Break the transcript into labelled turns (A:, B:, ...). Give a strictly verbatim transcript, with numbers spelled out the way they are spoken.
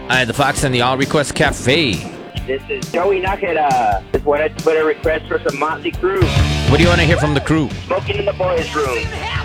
A: Alright, the Fox and the All Request Cafe.
B: This is Joey Nakata. Just wanted to put a request for some Motley Crue.
A: What do you want to hear from the crew?
B: Smoking in the boys' room.